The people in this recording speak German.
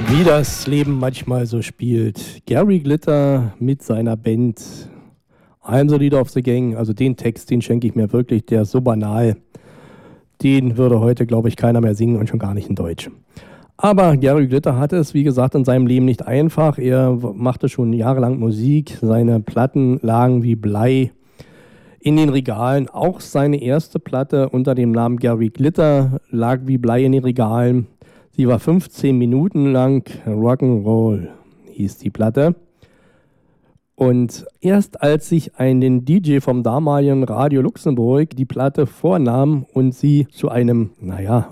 Wie das Leben manchmal so spielt. Gary Glitter mit seiner Band I'm the Leader of the Gang. Also den Text, den schenke ich mir wirklich, der ist so banal. Den würde heute, glaube ich, keiner mehr singen und schon gar nicht in Deutsch. Aber Gary Glitter hatte es, wie gesagt, in seinem Leben nicht einfach. Er machte schon jahrelang Musik. Seine Platten lagen wie Blei in den Regalen. Auch seine erste Platte unter dem Namen Gary Glitter lag wie Blei in den Regalen. Sie war 15 Minuten lang. Rock'n'Roll hieß die Platte. Und erst als sich ein DJ vom damaligen Radio Luxemburg die Platte vornahm und sie zu einem, naja,